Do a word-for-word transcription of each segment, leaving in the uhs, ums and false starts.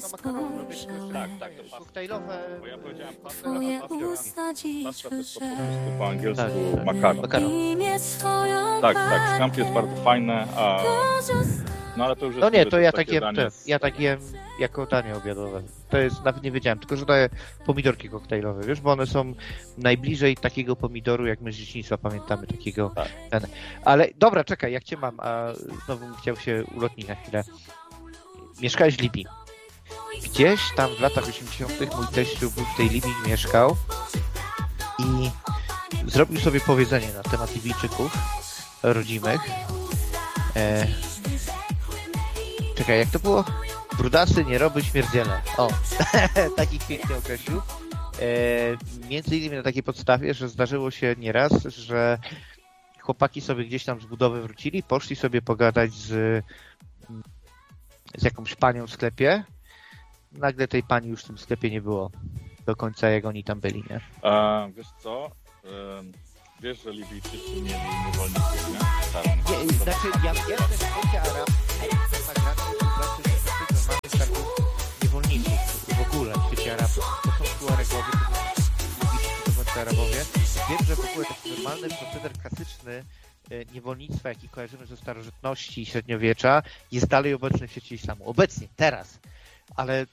no makaron lubię Tak, tak, to pasta. koktajlowe. Bo ja powiedziałem pasta, Twoje a pasta, usta dziś pasta to jest po wyższe. prostu po angielsku Tak. makaron. Makaron. Imię swoją Tak, tak, markę. scampi jest bardzo fajne, a... No ale to już jest... No nie, sobie to ja takie tak jem, danie te, z- ja tak jem jako danie obiadowe. To jest, nawet nie wiedziałem, tylko że daję pomidorki koktajlowe, wiesz, bo one są najbliżej takiego pomidoru, jak my z dzieciństwa pamiętamy, takiego... Tak. Ten. Ale dobra, czekaj, jak cię mam, a znowu bym chciał się ulotnić na chwilę. Mieszkałeś w Libii. Gdzieś tam w latach osiemdziesiątych mój teściu był w tej Libii, mieszkał i zrobił sobie powiedzenie na temat Libijczyków rodzimych. E... Czekaj, jak to było? Brudasy nie robi śmierdziele. O, taki piękny określił. E... Między innymi na takiej podstawie, że zdarzyło się nieraz, że chłopaki sobie gdzieś tam z budowy wrócili, poszli sobie pogadać z, z jakąś panią w sklepie. Nagle tej pani już w tym sklepie nie było do końca, jak oni tam byli, nie? A, wiesz co? Ym, wiesz, że Libijczycy mieli niewolników, nie? Czarnych. Nie, znaczy, ja wiem, że w świecie arabskim na granicy współpracy mamy takich niewolników w ogóle w świecie arabskim. To są Tuaregowie, to są Libijczycy, to Arabowie. Wiem, że w ogóle taki normalny proceder klasyczny e, niewolnictwa, jaki kojarzymy ze starożytności i średniowiecza, jest dalej obecny w świecie islamu. Obecnie, teraz. Ale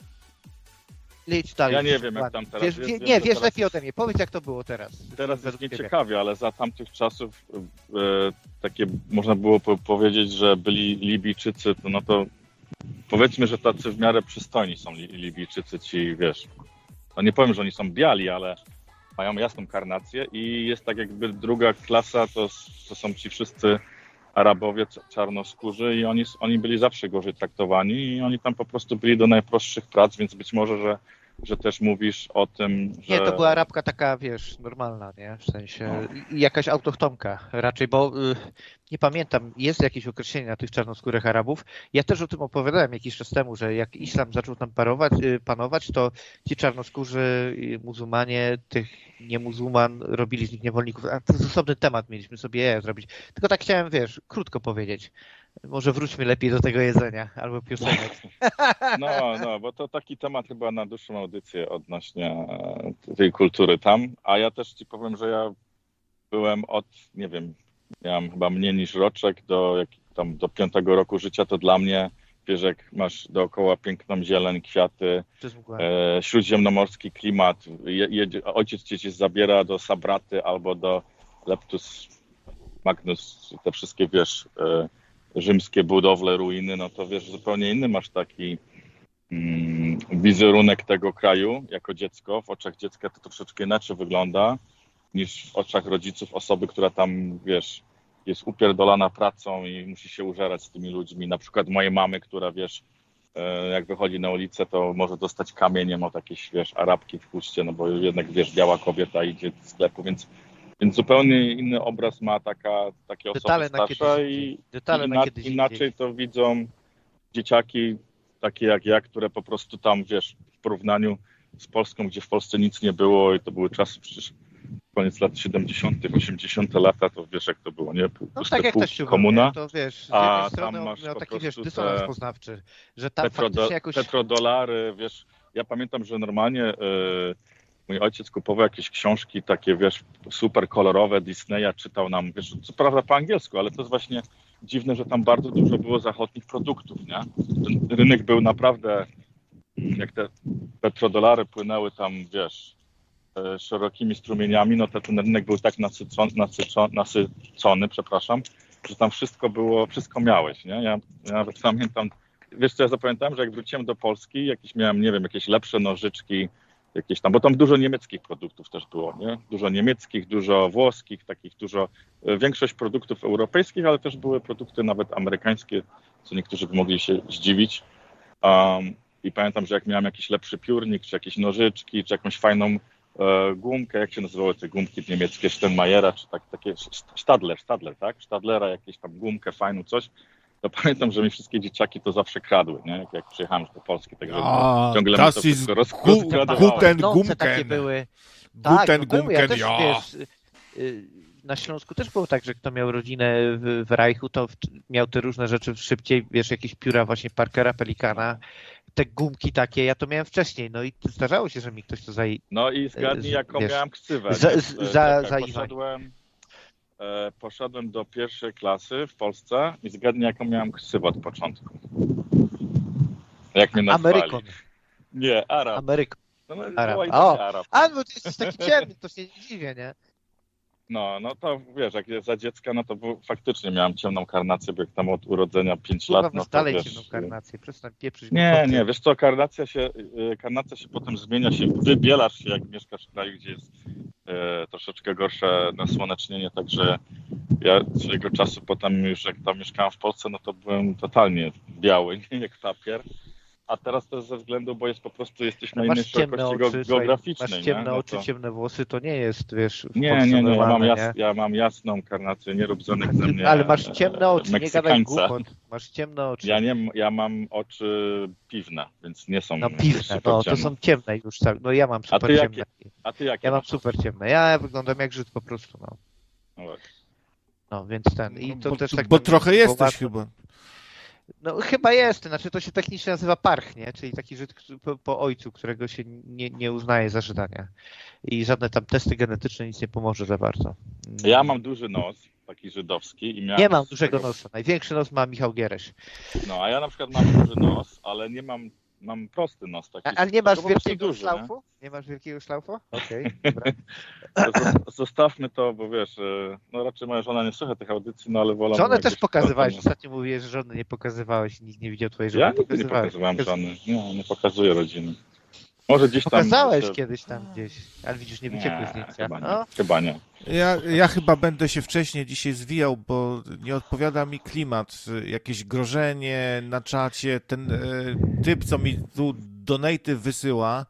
leć dalej. Ja nie wiem, jak tam teraz wiesz, jest, wie, wiem, Nie, że wiesz teraz- lepiej ode mnie. Powiedz, jak to było teraz. Teraz jest według ciebie. nieciekawie, ale za tamtych czasów e, takie można było po, powiedzieć, że byli Libijczycy, to no to powiedzmy, że tacy w miarę przystojni są li, Libijczycy ci, wiesz. No nie powiem, że oni są biali, ale mają jasną karnację i jest tak jakby druga klasa, to, to są ci wszyscy Arabowie c- czarnoskórzy i oni, oni byli zawsze gorzej traktowani i oni tam po prostu byli do najprostszych prac, więc być może, że, że też mówisz o tym, że... Nie, to była Arabka taka, wiesz, normalna, nie? W sensie No. jakaś autochtonka raczej, bo y, nie pamiętam, jest jakieś określenie na tych czarnoskórych Arabów. Ja też o tym opowiadałem jakiś czas temu, że jak islam zaczął tam parować, y, panować, to ci czarnoskórzy y, muzułmanie, tych niemuzułman robili z nich niewolników. A to jest osobny temat, mieliśmy sobie je zrobić. Tylko tak chciałem, wiesz, krótko powiedzieć. Może wróćmy lepiej do tego jedzenia albo piosenek. No, no, bo to taki temat chyba na dłuższą audycję odnośnie e, tej kultury tam, a ja też ci powiem, że ja byłem od, nie wiem, miałem chyba mniej niż roczek do, jak, tam, do piątego roku życia, to dla mnie, wiesz, jak masz dookoła piękną zieleń, kwiaty, Przez mgłę. e, śródziemnomorski klimat, je, jedzie, ojciec cię cię zabiera do Sabraty albo do Leptus Magnus, te wszystkie, wiesz, e, rzymskie budowle, ruiny, no to wiesz, zupełnie inny masz taki mm, wizerunek tego kraju jako dziecko. W oczach dziecka to troszeczkę inaczej wygląda niż w oczach rodziców osoby, która tam, wiesz, jest upierdolona pracą i musi się użerać z tymi ludźmi. Na przykład mojej mamy, która, wiesz, e, jak wychodzi na ulicę, to może dostać kamieniem od jakiejś, wiesz, Arabki w puście, no bo jednak, wiesz, biała kobieta idzie do sklepu, więc Więc zupełnie inny obraz ma taka, takie osoby Detale na starsze kiedyś i, indziej. Detale i na na, kiedyś inaczej indziej. to widzą dzieciaki takie jak ja, które po prostu tam, wiesz, w porównaniu z Polską, gdzie w Polsce nic nie było i to były czasy przecież koniec lat siedemdziesiątych, osiemdziesiąte lata, to wiesz jak to było, nie? No Puste tak jak pół, też się komuna. to wiesz, z a jednej tam strony on masz miał po taki, wiesz, prostu dysonans te poznawczy, że tam Petrodo, faktycznie jakoś... petrodolary, wiesz, ja pamiętam, że normalnie y, mój ojciec kupował jakieś książki takie, wiesz, super kolorowe Disneya, czytał nam, wiesz, co prawda po angielsku, ale to jest właśnie dziwne, że tam bardzo dużo było zachodnich produktów, nie? Ten rynek był naprawdę, jak te petrodolary płynęły tam, wiesz, y, szerokimi strumieniami, no to ten rynek był tak nasycony, nasycony, nasycony, przepraszam, że tam wszystko było, wszystko miałeś, nie? Ja, ja nawet pamiętam, wiesz co ja zapamiętałem, że jak wróciłem do Polski, jakieś miałem, nie wiem, jakieś lepsze nożyczki, jakieś tam, bo tam dużo niemieckich produktów też było, nie? Dużo niemieckich, dużo włoskich, takich dużo, większość produktów europejskich, ale też były produkty nawet amerykańskie, co niektórzy by mogli się zdziwić. Um, I pamiętam, że jak miałem jakiś lepszy piórnik, czy jakieś nożyczki, czy jakąś fajną e, gumkę, jak się nazywały te gumki niemieckie, Steinmeiera, czy tak, takie Stadler, Stadler, tak? Stadlera, jakieś tam gumkę fajną, coś. To pamiętam, że mi wszystkie dzieciaki to zawsze kradły, nie? Jak, jak przyjechałem już do Polski, także A, ciągle mi das to ist wszystko roz, gu- rozkradowało. guten Pachnące takie Gumken. były. Tak, Guten no były. Ja Gumken, też, ja. wiesz, y, y, na Śląsku też było tak, że kto miał rodzinę w, w Reichu, to w, miał te różne rzeczy szybciej, wiesz, jakieś pióra właśnie Parkera, Pelikana, te gumki takie, ja to miałem wcześniej, no i zdarzało się, że mi ktoś to zaj... No i zgadnij, jaką wiesz, miałem ksywę. za- nie? z- E, za- czekaj, za poszedłem, e, poszedłem do pierwszej klasy w Polsce i zgadnij, jaką miałem ksywę od początku. Jak mnie nazwali. Amerykon. Nie, Arab. Amerykon. No, no, Arab. była i O! taka Arab. A, no to jesteś taki ciemny, to się nie dziwię, nie? No, no to wiesz, jak jest za dziecka, no to był, faktycznie miałem ciemną karnację, bo jak tam od urodzenia pięć Kurwa, lat, no masz to dalej wiesz... ciemną karnację, przestań pieprzyć. Nie, głupoty. nie, wiesz co, karnacja się, y, karnacja się potem zmienia, się wybielasz się, jak mieszkasz w kraju, gdzie jest e, troszeczkę gorsze nasłonecznienie, także ja swojego czasu potem już jak tam mieszkałem w Polsce, no to byłem totalnie biały, nie jak papier. A teraz to jest ze względu, bo jest po prostu, jesteśmy na innej Masz ciemne szerokości oczy, ge- słuchaj, geograficznej. masz ciemne nie? No oczy, to... ciemne włosy, to nie jest, wiesz, w Nie, Polsce nie, nie, ja mam, normalne, jas, ja mam jasną karnację, nie rób zonek ze mnie Ale masz ciemne oczy, nie gadaj Meksykańca. głupot. Masz ciemne oczy. Ja, nie, ja mam oczy piwne, więc nie są No jakieś piwne, super no to ciemne. są ciemne już, tak. No ja mam A ty super jakie? ciemne. A ty jakie Ja mam masz? super ciemne. Ja wyglądam jak Żyd po prostu, no. No właśnie. No, więc ten. I to bo też tak bo tam trochę było jesteś ważne. chyba. No chyba jest, znaczy to się technicznie nazywa parch, nie? Czyli taki Żyd po, po ojcu, którego się nie, nie uznaje za Żydania. I żadne tam testy genetyczne nic nie pomoże za bardzo. Ja mam duży nos, taki żydowski. I miałem Nie mam z dużego tego- nosa. Największy nos ma Michał Gieresz. No, a ja na przykład mam duży nos, ale nie mam, mam prosty nos. Taki, A, ale nie masz tylko po prostu wielkiego duży, szlaufu? Nie? nie masz wielkiego szlaufu? Okej, dobra. To zos- Zostawmy to, bo wiesz, e, no raczej moja żona nie słucha tych audycji, no ale wolę... Żonę jakieś też pokazywałeś. tam- Ostatnio mówiłeś, że żony nie pokazywałeś i nikt nie widział twojej żony. Ja nigdy nie Pokazywałeś. pokazywałem Pokaz- żony. Nie, nie pokazuję rodziny. Może gdzieś tam... Pokazałeś jeszcze- kiedyś tam gdzieś, ale widzisz, nie wyciekły Nie, zdjęcia. chyba nie. No, Chyba nie. Ja, ja chyba będę się wcześniej dzisiaj zwijał, bo nie odpowiada mi klimat. Jakieś grożenie na czacie, ten e, typ, co mi tu donaty wysyła,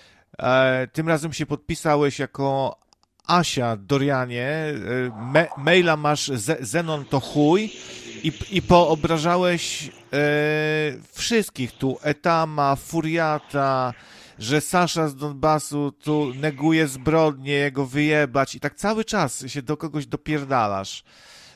e, tym razem się podpisałeś jako Asia Dorianie, e, me, maila masz ze, Zenon to chuj i, i poobrażałeś e, wszystkich tu, Etama, Furiata, że Sasza z Donbasu tu neguje zbrodnie, jego wyjebać i tak cały czas się do kogoś dopierdalasz.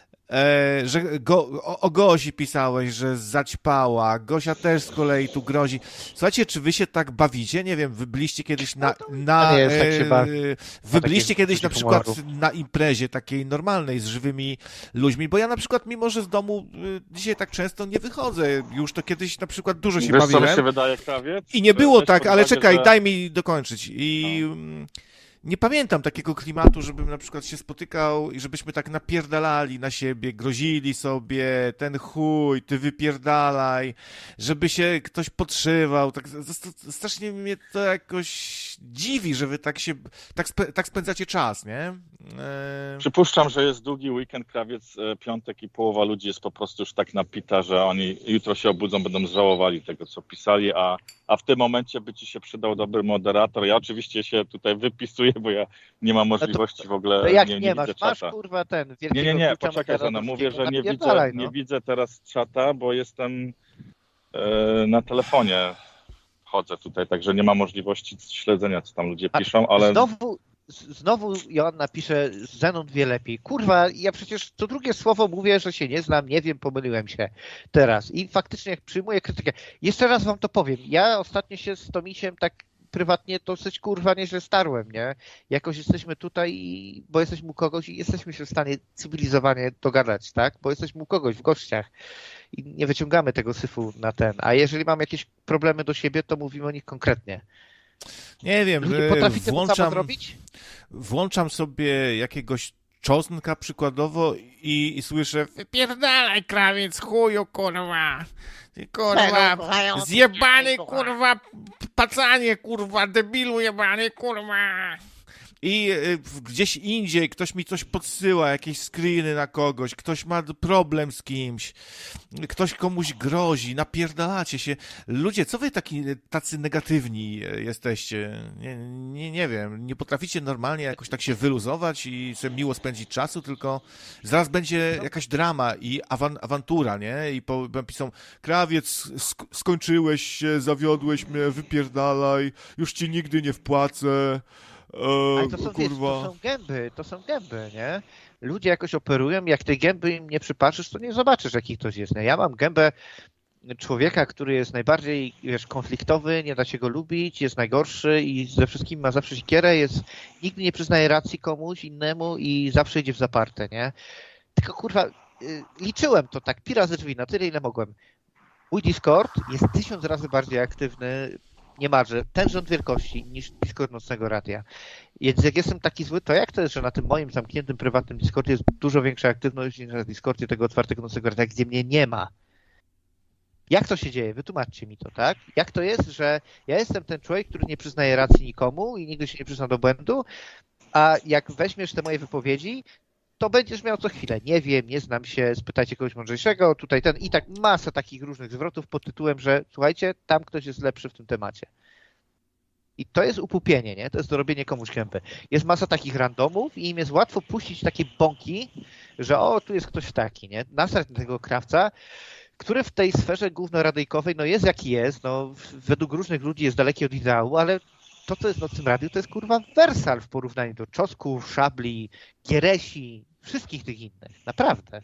E, że go, o, o Gosi pisałeś, że zaćpała, Gosia też z kolei tu grozi. Słuchajcie, czy wy się tak bawicie? Nie wiem, wy byliście kiedyś na... na to nie jest, tak się e, bawi. wy Na byliście takim kiedyś na poczuciu przykład humoru. na imprezie takiej normalnej, z żywymi ludźmi, bo ja na przykład, mimo że z domu y, dzisiaj tak często nie wychodzę, już to kiedyś na przykład dużo się Wiesz, co mi bawiłem. się wydaje, krawiec? I nie Że było weź tak, pod ale uwagę, czekaj, że- daj mi dokończyć. I mm, nie pamiętam takiego klimatu, żebym na przykład się spotykał i żebyśmy tak napierdalali na siebie, grozili sobie, ten chuj, ty wypierdalaj, żeby się ktoś podszywał. Tak, z- z- strasznie mnie to jakoś dziwi, że wy tak się, tak, spe, tak spędzacie czas, nie? E, Przypuszczam, że jest długi weekend, krawiec, e, piątek i połowa ludzi jest po prostu już tak napita, że oni jutro się obudzą, będą żałowali tego, co pisali, a, a w tym momencie by ci się przydał dobry moderator. Ja oczywiście się tutaj wypisuję, bo ja nie mam możliwości w ogóle, to jak nie, nie, nie masz, widzę masz czata. kurwa ten Nie, wielkiego nie, nie, klucza poczekaj, Zena, mówię, że nie widzę, napierdalaj, no. nie widzę teraz czata, bo jestem e, na telefonie, chodzę tutaj, także nie ma możliwości śledzenia, co tam ludzie A piszą, ale... Znowu, z- znowu Joanna pisze, Zenon wie lepiej. Kurwa, ja przecież co drugie słowo mówię, że się nie znam, nie wiem, pomyliłem się teraz. I faktycznie jak przyjmuję krytykę. Jeszcze raz wam to powiem. Ja ostatnio się z Tomisiem tak prywatnie dosyć kurwa nieźle starłem, nie? Jakoś jesteśmy tutaj, i, bo jesteśmy u kogoś i jesteśmy się w stanie cywilizowanie dogadać, tak? Bo jesteśmy u kogoś w gościach i nie wyciągamy tego syfu na ten. A jeżeli mam jakieś problemy do siebie, to mówimy o nich konkretnie. nie wiem, Ludzie e, potraficie to samo włączam... zrobić? włączam sobie jakiegoś czosnka przykładowo i, i słyszę wypierdalaj krawiec chuju kurwa, ty kurwa zjebany kurwa pacanie kurwa debilu jebany kurwa. I y, gdzieś indziej ktoś mi coś podsyła, jakieś screeny na kogoś, ktoś ma problem z kimś, ktoś komuś grozi, napierdalacie się. Ludzie, co wy taki, tacy negatywni jesteście? Nie, nie, nie wiem, nie potraficie normalnie jakoś tak się wyluzować i sobie miło spędzić czasu, tylko zaraz będzie jakaś drama i awan, awantura, nie? I po, piszą, krawiec, sk- skończyłeś się, zawiodłeś mnie, wypierdalaj, już ci nigdy nie wpłacę. Ale Eee, to są, kurwa. wiesz, to są gęby, to są gęby, nie? Ludzie jakoś operują, jak tej gęby im nie przypatrzysz, to nie zobaczysz, jaki ktoś jest. Nie? Ja mam gębę człowieka, który jest najbardziej, wiesz, konfliktowy, nie da się go lubić, jest najgorszy i ze wszystkim ma zawsze siekierę, jest, nigdy nie przyznaje racji komuś innemu i zawsze idzie w zaparte, nie? Tylko kurwa, liczyłem to tak, pi razy drzwi, na tyle ile mogłem. Mój Discord jest tysiąc razy bardziej aktywny, niemalże ten rząd wielkości niż Discord Nocnego Radia. Więc jak jestem taki zły, to jak to jest, że na tym moim zamkniętym, prywatnym Discordzie jest dużo większa aktywność niż na Discordzie tego otwartego Nocnego Radia, gdzie mnie nie ma? Jak to się dzieje? Wytłumaczcie mi to, tak? Jak to jest, że ja jestem ten człowiek, który nie przyznaje racji nikomu i nigdy się nie przyzna do błędu, a jak weźmiesz te moje wypowiedzi, to będziesz miał co chwilę. Nie wiem, nie znam się, spytajcie kogoś mądrzejszego, tutaj ten i tak masa takich różnych zwrotów pod tytułem, że słuchajcie, tam ktoś jest lepszy w tym temacie. I to jest upupienie, nie? To jest dorobienie komuś kępy. Jest masa takich randomów i im jest łatwo puścić takie bąki, że o, tu jest ktoś taki, nie? Nasrać na tego krawca, który w tej sferze głównoradyjkowej, no jest jaki jest, no według różnych ludzi jest daleki od ideału, ale to, co jest w Nocnym Radiu, to jest kurwa Wersal w porównaniu do Czosków, Szabli, Gieresi, wszystkich tych innych. Naprawdę.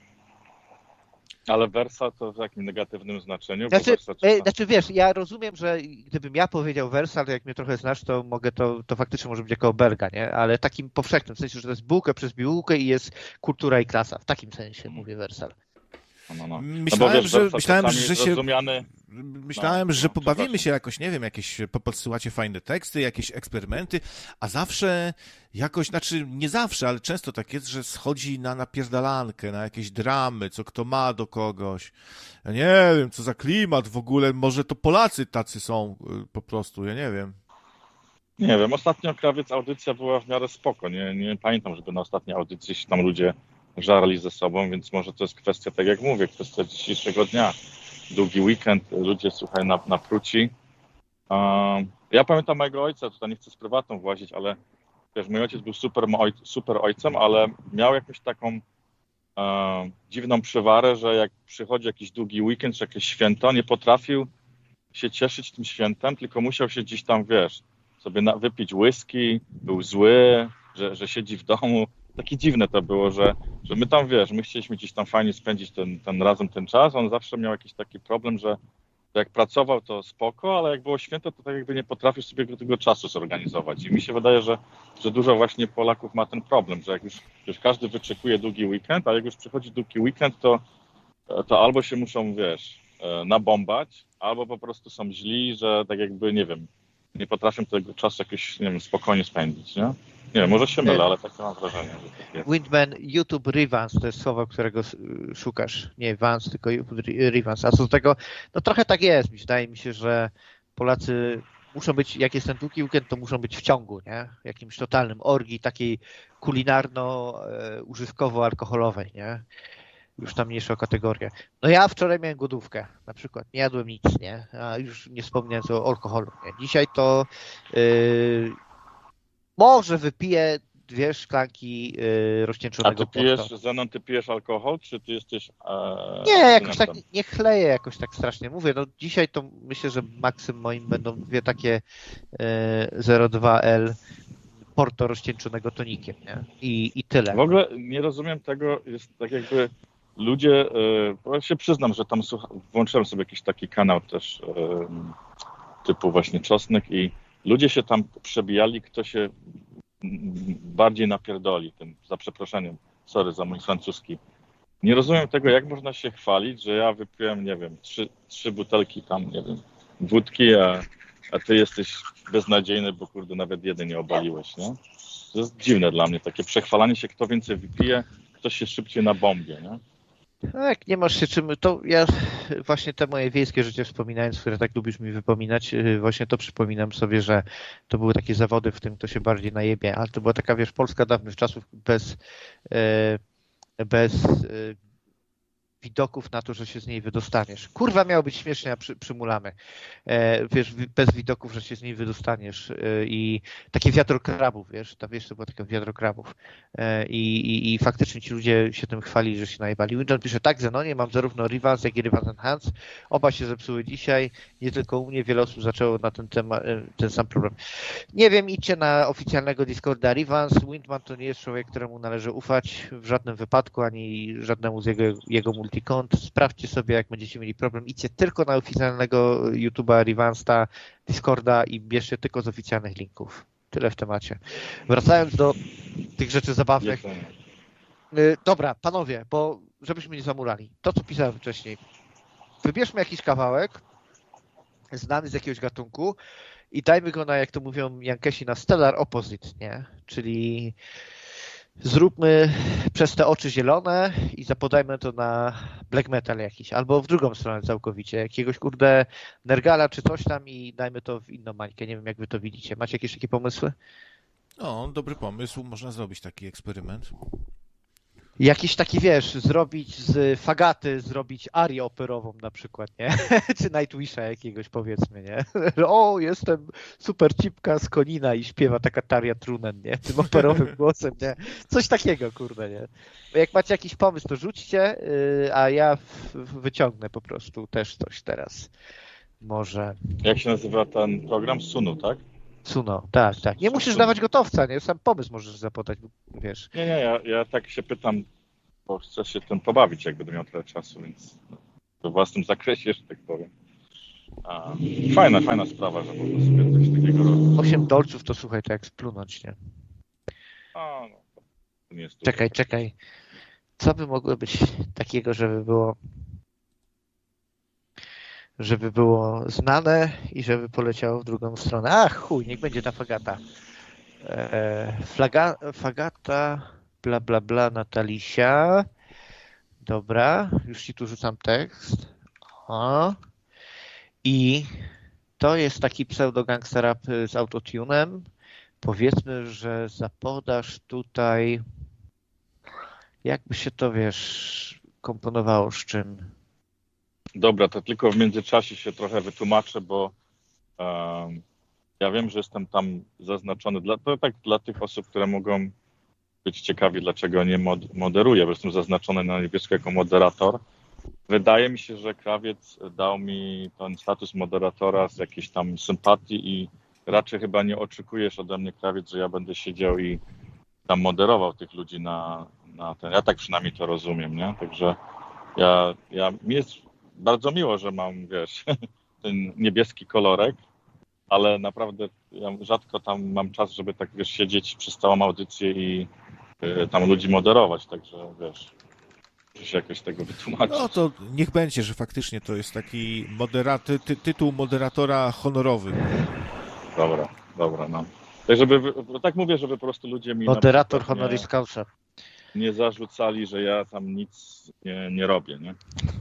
Ale Versa to w jakim negatywnym znaczeniu? Znaczy, Versa, e, znaczy wiesz, ja rozumiem, że gdybym ja powiedział Versal, to jak mnie trochę znasz, to mogę to, to faktycznie może być jako Berga, nie? Ale takim powszechnym, w sensie, że to jest bułkę przez bibułkę i jest kultura i klasa. W takim sensie mówię Versal. No, no. Myślałem, no wiesz, że, Versa myślałem, że się... rozumiany... Myślałem, no, że no, pobawimy się jakoś, nie wiem, jakieś popodsyłacie fajne teksty, jakieś eksperymenty, a zawsze jakoś, znaczy nie zawsze, ale często tak jest, że schodzi na napierdalankę, na jakieś dramy, co kto ma do kogoś. Ja nie wiem, co za klimat w ogóle, może to Polacy tacy są po prostu, ja nie wiem. Nie wiem, ostatnio Krawiec audycja była w miarę spoko, nie, nie pamiętam, żeby na ostatniej audycji się tam ludzie żarli ze sobą, więc może to jest kwestia, tak jak mówię, kwestia dzisiejszego dnia. Długi weekend, ludzie, słuchaj, na, na pruci. Um, ja pamiętam mojego ojca, tutaj nie chcę z prywatą włazić, ale wiesz, mój ojciec był super, super ojcem, ale miał jakąś taką um, dziwną przywarę, że jak przychodzi jakiś długi weekend, czy jakieś święto, nie potrafił się cieszyć tym świętem, tylko musiał się gdzieś tam, wiesz, sobie na, wypić whisky, był zły, że, że siedzi w domu. Takie dziwne to było, że, że my tam, wiesz, my chcieliśmy gdzieś tam fajnie spędzić ten, ten razem ten czas, on zawsze miał jakiś taki problem, że jak pracował, to spoko, ale jak było święto, to tak jakby nie potrafił sobie tego czasu zorganizować. I mi się wydaje, że, że dużo właśnie Polaków ma ten problem, że jak już, już każdy wyczekuje długi weekend, a jak już przychodzi długi weekend, to, to albo się muszą, wiesz, nabombać, albo po prostu są źli, że tak jakby, nie wiem, nie potrafią tego czasu jakoś, nie wiem, spokojnie spędzić, nie? Nie wiem, może się mylę, ale takie mam wrażenie, że tak jest. Windman, YouTube Revans, to jest słowo, którego szukasz. Nie Vans, tylko YouTube Revans. A co do tego, no trochę tak jest. Wydaje mi się, że Polacy muszą być, jak jest ten długi weekend, to muszą być w ciągu, nie? Jakimś totalnym orgii, takiej kulinarno-używkowo-alkoholowej, nie? Już tam mniejsza kategoria. No ja wczoraj miałem głodówkę, na przykład. Nie jadłem nic, nie? A już nie wspomniałem o alkoholu, nie? Dzisiaj to yy, może wypiję dwie szklanki yy, rozcieńczonego A ty pijesz, porto. Zenon, ty pijesz alkohol, czy ty jesteś e, Nie, jakoś tak, nie chleję jakoś tak strasznie. Mówię, no dzisiaj to myślę, że maksym moim będą dwie takie yy, zero dwa L porto rozcieńczonego tonikiem, nie? I, i tyle. W ogóle nie rozumiem tego, jest tak jakby ludzie, bo ja się przyznam, że tam słucha, włączyłem sobie jakiś taki kanał też typu właśnie Czosnek i ludzie się tam przebijali, kto się bardziej napierdoli tym, za przeproszeniem, sorry za mój francuski. Nie rozumiem tego, jak można się chwalić, że ja wypiłem, nie wiem, trzy, trzy butelki tam, nie wiem, wódki, a, a ty jesteś beznadziejny, bo kurde, nawet jeden nie obaliłeś, nie? To jest dziwne dla mnie, takie przechwalanie się, kto więcej wypije, kto się szybciej na bombie, nie? Tak, nie masz się czym, to ja właśnie te moje wiejskie życie wspominając, które tak lubisz mi wypominać, właśnie to przypominam sobie, że to były takie zawody, w tym kto się bardziej najebie, ale to była taka, wiesz, Polska dawnych czasów bez, bez widoków na to, że się z niej wydostaniesz. Kurwa, miało być śmiesznie, a przy, przymulamy. E, wiesz, bez widoków, że się z niej wydostaniesz. E, I takie wiatrokrabów, wiesz, ta wiesz, to było takie wiatrokrabów. E, i, i, I faktycznie ci ludzie się tym chwali, że się najbali. Windon pisze, tak, Zenonie, mam zarówno Rivals, jak i Rivals Enhanced. Oba się zepsuły dzisiaj. Nie tylko u mnie, wiele osób zaczęło na ten temat, ten sam problem. Nie wiem, idźcie na oficjalnego Discorda Rivals. Windman to nie jest człowiek, któremu należy ufać w żadnym wypadku, ani żadnemu z jego, jego multi multi-kont. Sprawdźcie sobie, jak będziecie mieli problem. Idźcie tylko na oficjalnego YouTube'a, Revansta, Discorda i bierzcie tylko z oficjalnych linków. Tyle w temacie. Wracając do tych rzeczy zabawnych. Yy, dobra, panowie, bo żebyśmy nie zamulali. To, co pisałem wcześniej. Wybierzmy jakiś kawałek znany z jakiegoś gatunku i dajmy go na, jak to mówią Jankesi, na stellar opposite, nie? Czyli zróbmy przez te oczy zielone i zapodajmy to na black metal jakiś, albo w drugą stronę całkowicie, jakiegoś kurde nergala czy coś tam i dajmy to w inną mańkę. Nie wiem, jak wy to widzicie. Macie jakieś takie pomysły? No, dobry pomysł, można zrobić taki eksperyment. Jakiś taki, wiesz, zrobić z fagaty, zrobić arię operową na przykład, nie? Czy Nightwisha jakiegoś, powiedzmy, nie? O, jestem super cipka z Konina i śpiewa taka Tarja Trunen, nie? Tym operowym głosem, nie? Coś takiego, kurde, nie? Bo jak macie jakiś pomysł, to rzućcie, yy, a ja w, w wyciągnę po prostu też coś teraz. Może... Jak się nazywa ten program? Sunu, tak? Suno, tak, tak. Nie musisz dawać gotowca, nie? Sam pomysł możesz zapodać, wiesz. Nie, nie, ja, ja tak się pytam, bo chcę się tym pobawić, jak będę miał tyle czasu, więc we własnym zakresie, że tak powiem. A, fajna, fajna sprawa, że można sobie coś takiego robić. Osiem dolców to słuchaj, to jak splunąć, nie? A, no, to nie jest Czekaj, czekaj. Co by mogło być takiego, żeby było żeby było znane i żeby poleciało w drugą stronę. Ach, chuj, niech będzie ta fagata. E, flaga, fagata, bla, bla, bla, Natalisia. Dobra, już ci tu rzucam tekst. Aha. I to jest taki pseudo-gangster rap z autotunem. Powiedzmy, że zapodasz tutaj, jakby się to, wiesz, komponowało z czym? Dobra, to tylko w międzyczasie się trochę wytłumaczę, bo um, ja wiem, że jestem tam zaznaczony, dla, to tak dla tych osób, które mogą być ciekawi, dlaczego nie mod, moderuję, bo jestem zaznaczony na niebiesko jako moderator. Wydaje mi się, że Krawiec dał mi ten status moderatora z jakiejś tam sympatii i raczej chyba nie oczekujesz ode mnie, Krawiec, że ja będę siedział i tam moderował tych ludzi na, na ten. Ja tak przynajmniej to rozumiem, nie? Także ja, ja mi jest bardzo miło, że mam, wiesz, ten niebieski kolorek, ale naprawdę ja rzadko tam mam czas, żeby tak, wiesz, siedzieć przez całą audycję i y, tam ludzi moderować, także, wiesz, muszę się jakoś tego wytłumaczyć. No to niech będzie, że faktycznie to jest taki moderaty, ty, tytuł moderatora honorowy. Dobra, dobra, no. Tak, żeby, tak mówię, żeby po prostu ludzie mi Moderator przykład honoris causa. Nie, nie zarzucali, że ja tam nic nie, nie robię, nie?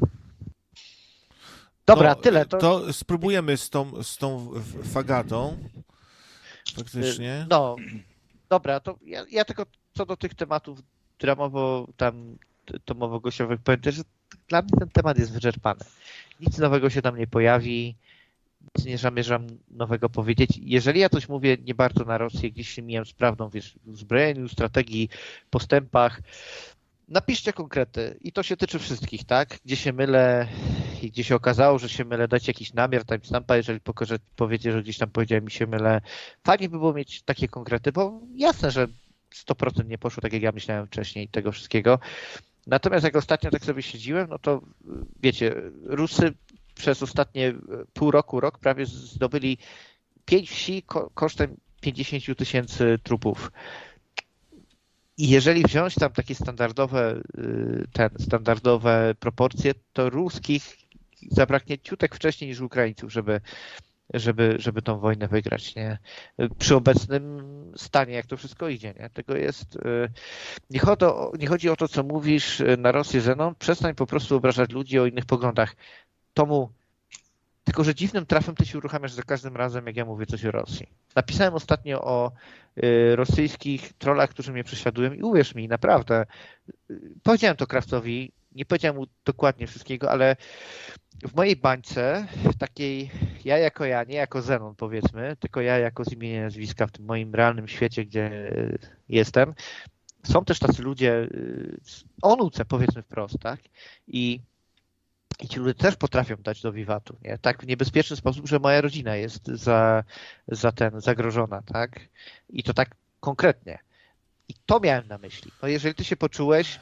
Dobra, no, tyle. To... to spróbujemy z tą, z tą fagatą. Faktycznie. No, dobra, to ja, ja tylko co do tych tematów dramowo tam tomowo-gościowych powiem też, że dla mnie ten temat jest wyczerpany. Nic nowego się tam nie pojawi, nic nie zamierzam nowego powiedzieć. Jeżeli ja coś mówię nie bardzo na Rosję, gdzieś się mijam z prawdą, wiesz, w uzbrojeniu, strategii, postępach, napiszcie konkrety i to się tyczy wszystkich, tak? Gdzie się mylę i gdzie się okazało, że się mylę, dajcie jakiś namiar timestampa, jeżeli pokażę, powiecie, że gdzieś tam powiedziałem mi się mylę. Fajnie by było mieć takie konkrety, bo jasne, że sto procent nie poszło tak, jak ja myślałem wcześniej tego wszystkiego. Natomiast jak ostatnio tak sobie siedziłem, no to wiecie, Rusy przez ostatnie pół roku, rok prawie zdobyli pięć wsi ko- kosztem pięćdziesiąt tysięcy trupów. I jeżeli wziąć tam takie standardowe, ten, standardowe proporcje, to ruskich zabraknie ciutek wcześniej niż Ukraińców, żeby, żeby, żeby tą wojnę wygrać, nie? Przy obecnym stanie, jak to wszystko idzie, nie? Tego jest... Nie chodzi o, nie chodzi o to, co mówisz na Rosję, Zenon, przestań po prostu obrażać ludzi o innych poglądach. Tomu, tylko że dziwnym trafem ty się uruchamiasz za każdym razem, jak ja mówię coś o Rosji. Napisałem ostatnio o y, rosyjskich trollach, którzy mnie prześladują i uwierz mi, naprawdę, y, powiedziałem to Krawcowi, nie powiedziałem mu dokładnie wszystkiego, ale w mojej bańce, takiej ja jako ja, nie jako Zenon powiedzmy, tylko ja jako z imienia i nazwiska w tym moim realnym świecie, gdzie y, jestem, są też tacy ludzie y, o nuce, powiedzmy wprost, tak? I I ci ludzie też potrafią dać do wiwatu, nie? Tak w niebezpieczny sposób, że moja rodzina jest za, za ten zagrożona, tak? I to tak konkretnie. I to miałem na myśli. No jeżeli ty się poczułeś,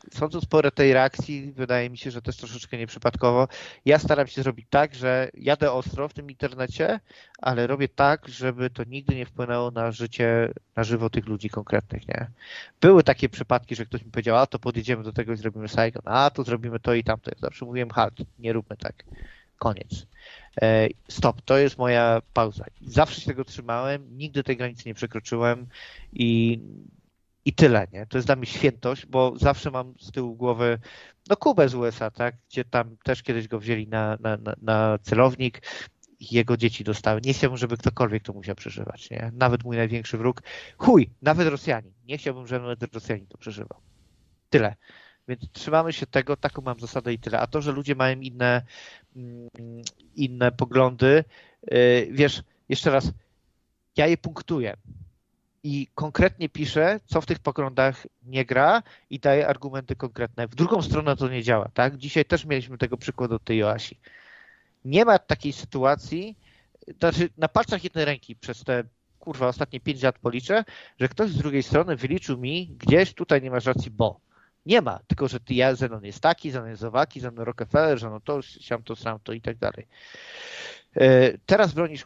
sądząc po tej reakcji, wydaje mi się, że też troszeczkę nieprzypadkowo. Ja staram się zrobić tak, że jadę ostro w tym internecie, ale robię tak, żeby to nigdy nie wpłynęło na życie, na żywo tych ludzi konkretnych, nie? Były takie przypadki, że ktoś mi powiedział, a to podjedziemy do tego i zrobimy Saigon, a to zrobimy to i tamto. Ja zawsze mówiłem, halt, nie róbmy tak. Koniec. Stop, to jest moja pauza. Zawsze się tego trzymałem, nigdy tej granicy nie przekroczyłem i, i tyle, nie? To jest dla mnie świętość, bo zawsze mam z tyłu głowy, no Kubę z U S A, tak? Gdzie tam też kiedyś go wzięli na, na, na, na celownik i jego dzieci dostały. Nie chciałbym, żeby ktokolwiek to musiał przeżywać, nie? Nawet mój największy wróg. Chuj, nawet Rosjanie. Nie chciałbym, żeby nawet Rosjanin to przeżywał. Tyle. Więc trzymamy się tego, taką mam zasadę i tyle. A to, że ludzie mają inne, inne poglądy, wiesz, jeszcze raz, ja je punktuję i konkretnie piszę, co w tych poglądach nie gra i daję argumenty konkretne. W drugą stronę to nie działa, tak? Dzisiaj też mieliśmy tego przykładu od tej Joasi. Nie ma takiej sytuacji, znaczy na palcach jednej ręki przez te kurwa ostatnie pięć lat policzę, że ktoś z drugiej strony wyliczył mi, gdzieś tutaj nie masz racji, bo nie ma, tylko że ty, ja, Zenon jest taki, Zenon jest owaki, Zenon Rockefeller, że no to, siam to, sam to i tak dalej. Teraz bronisz